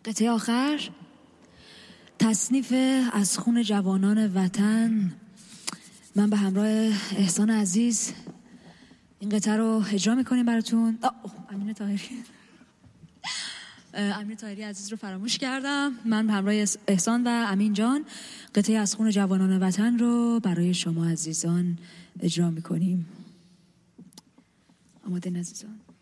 قطعه آخر تصنیف از خون جوانان وطن. من به همراه احسان عزیز این قطعه رو اجرا میکنیم براتون. امین طاهری عزیز رو فراموش کردم. من به همراه احسان و امین جان قطعه از خون جوانان وطن رو برای شما عزیزان اجرا میکنیم. آماده عزیزان؟